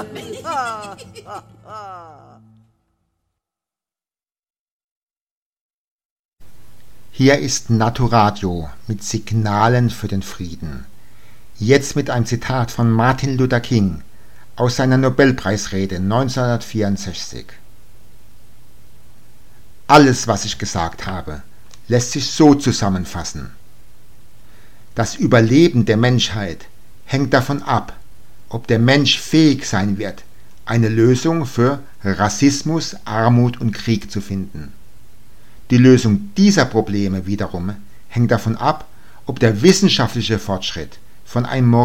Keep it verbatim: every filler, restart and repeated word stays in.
Hier ist Naturadio mit Signalen für den Frieden. Jetzt mit einem Zitat von Martin Luther King aus seiner Nobelpreisrede neunzehnhundertvierundsechzig. Alles, was ich gesagt habe, lässt sich so zusammenfassen. Das Überleben der Menschheit hängt davon ab, ob der Mensch fähig sein wird, eine Lösung für Rassismus, Armut und Krieg zu finden. Die Lösung dieser Probleme wiederum hängt davon ab, ob der wissenschaftliche Fortschritt von einem